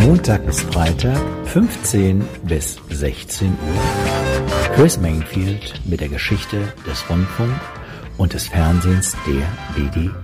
Montag bis Freitag, 15 bis 16 Uhr. Chris Mainfield mit der Geschichte des Rundfunk und des Fernsehens der BD